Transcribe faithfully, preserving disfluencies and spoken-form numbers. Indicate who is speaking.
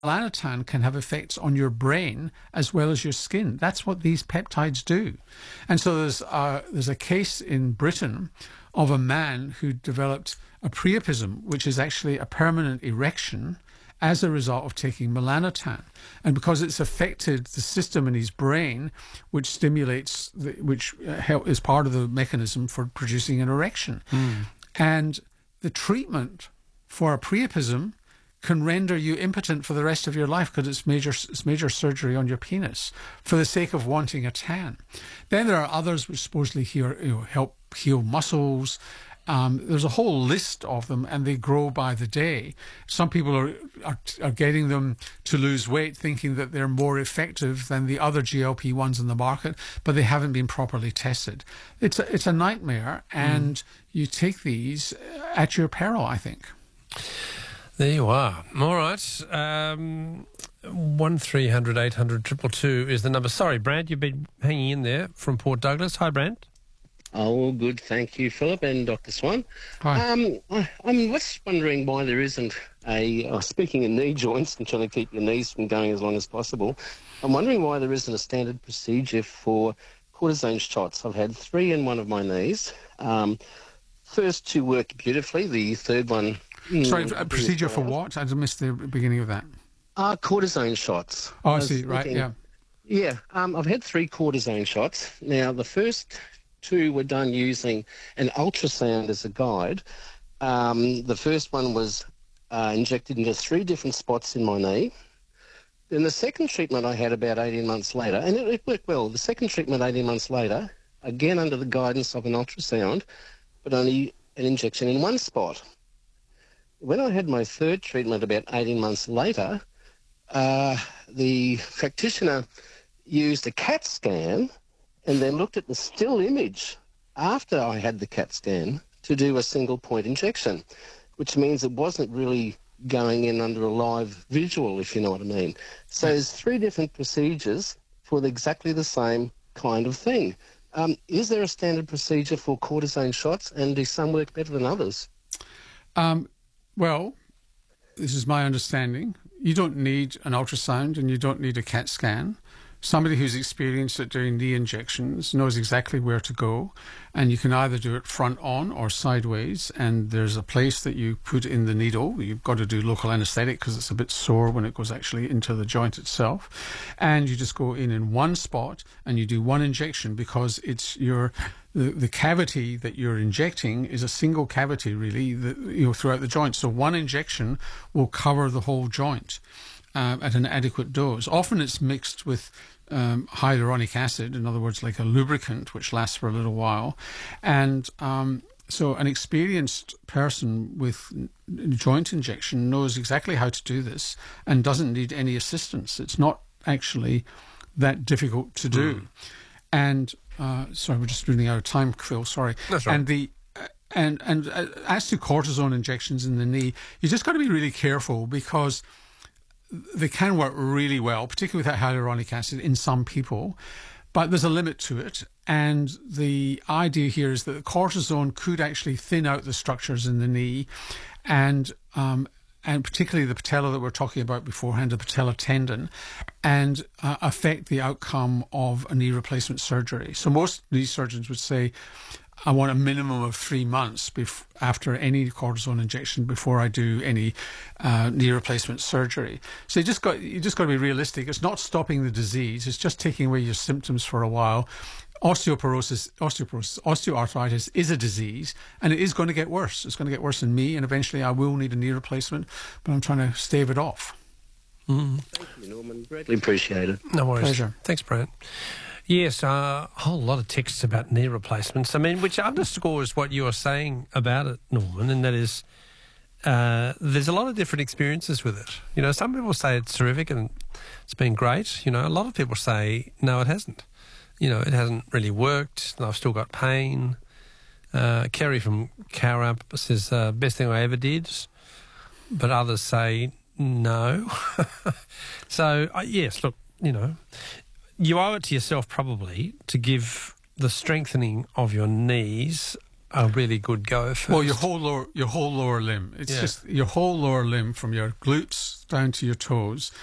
Speaker 1: melanotan can have effects on your brain as well as your skin. That's what these peptides do. And so there's a, there's a case in Britain of a man who developed a priapism, which is actually a permanent erection as a result of taking melanotan. And because it's affected the system in his brain, which stimulates, the, which uh, is part of the mechanism for producing an erection. Mm. And the treatment for a priapism can render you impotent for the rest of your life because it's major, it's major surgery on your penis for the sake of wanting a tan. Then there are others which supposedly heal, you know, help heal muscles. Um, there's a whole list of them, and they grow by the day. Some people are, are are getting them to lose weight, thinking that they're more effective than the other G L P ones in the market, but they haven't been properly tested. It's a, it's a nightmare, and mm. you take these at your peril, I think.
Speaker 2: There you are. All right. Um, one three hundred eight hundred two two two is the number. Sorry, Brad, you've been hanging in there from Port Douglas. Hi, Brad.
Speaker 3: Oh, good. Thank you, Philip and Doctor Swan.
Speaker 1: Hi.
Speaker 3: Um, I, I'm just wondering why there isn't a, uh, speaking of knee joints and trying to keep your knees from going as long as possible, I'm wondering why there isn't a standard procedure for cortisone shots. I've had three in one of my knees. Um, first two worked beautifully. The third one...
Speaker 1: Sorry,
Speaker 3: mm,
Speaker 1: a procedure for what? I missed the beginning of that.
Speaker 3: Uh, cortisone shots.
Speaker 1: Oh, I,
Speaker 3: I
Speaker 1: see. Right,
Speaker 3: looking,
Speaker 1: yeah.
Speaker 3: Yeah, um, I've had three cortisone shots. Now, the first two were done using an ultrasound as a guide. Um, the first one was uh, injected into three different spots in my knee. Then the second treatment I had about eighteen months later, and it, it worked well. The second treatment eighteen months later, again under the guidance of an ultrasound, but only an injection in one spot. When I had my third treatment about eighteen months later, uh, the practitioner used a CAT scan and then looked at the still image after I had the CAT scan to do a single point injection, which means it wasn't really going in under a live visual, if you know what I mean. So there's three different procedures for exactly the same kind of thing. Um, is there a standard procedure for cortisone shots, and do some work better than others?
Speaker 1: Um, well, this is my understanding. You don't need an ultrasound and you don't need a CAT scan. Somebody who's experienced at doing knee injections knows exactly where to go, and you can either do it front on or sideways, and there's a place that you put in the needle. You've got to do local anesthetic because it's a bit sore when it goes actually into the joint itself, and you just go in in one spot and you do one injection because it's your the, the cavity that you're injecting is a single cavity really that, you know, throughout the joint, so one injection will cover the whole joint uh, at an adequate dose. Often it's mixed with Um, hyaluronic acid, in other words, like a lubricant, which lasts for a little while. And um, so an experienced person with joint injection knows exactly how to do this and doesn't need any assistance. It's not actually that difficult to do. Mm. And, uh, sorry, we're just running out of time, Phil, sorry.
Speaker 2: That's right.
Speaker 1: And the and, and uh, as to cortisone injections in the knee, you just got to be really careful because they can work really well, particularly with that hyaluronic acid in some people, but there's a limit to it. And the idea here is that the cortisone could actually thin out the structures in the knee, and um, and particularly the patella that we were talking about beforehand, the patella tendon, and uh, affect the outcome of a knee replacement surgery. So most knee surgeons would say, I want a minimum of three months bef- after any cortisone injection before I do any uh, knee replacement surgery. So you just got you just got to be realistic. It's not stopping the disease. It's just taking away your symptoms for a while. Osteoporosis, osteoporosis, osteoarthritis is a disease, and it is going to get worse. It's going to get worse in me, and eventually I will need a knee replacement. But I'm trying to stave it off.
Speaker 2: Mm.
Speaker 3: Thank you, Norman. Greatly appreciated.
Speaker 2: No worries.
Speaker 1: Pleasure.
Speaker 2: Thanks, Brad. Yes, uh, a whole lot of texts about knee replacements. I mean, which underscores what you are saying about it, Norman, and that is uh, there's a lot of different experiences with it. You know, some people say it's terrific and it's been great. You know, a lot of people say, no, it hasn't. You know, it hasn't really worked, and I've still got pain. Uh, Kerry from Cowramp says, uh, best thing I ever did. But others say, no. So, uh, yes, look, you know, you owe it to yourself probably to give the strengthening of your knees a really good go first.
Speaker 1: Well, your whole lower, your whole lower limb. It's
Speaker 2: Yeah.
Speaker 1: just your whole lower limb from your glutes down to your toes.